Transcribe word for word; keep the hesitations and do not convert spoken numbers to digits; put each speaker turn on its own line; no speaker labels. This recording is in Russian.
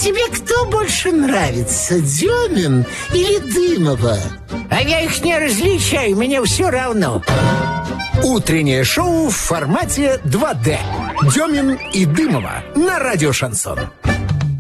тебе кто больше нравится, Демин или Дымова?
А я их не различаю, мне все равно.
Утреннее шоу в формате два дэ. Демин и Дымова на радио «Шансон».